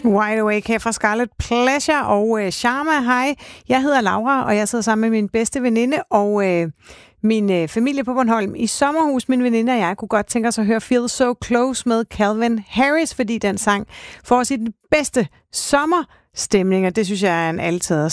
Wide Awake her fra Scarlet Pleasure og Sharma. Hej, jeg hedder Laura, og jeg sidder sammen med min bedste veninde og min familie på Bornholm i sommerhus. Min veninde og jeg kunne godt tænke os at høre Feel So Close med Calvin Harris, fordi den sang får os i den bedste sommerstemning, og det synes jeg er en altid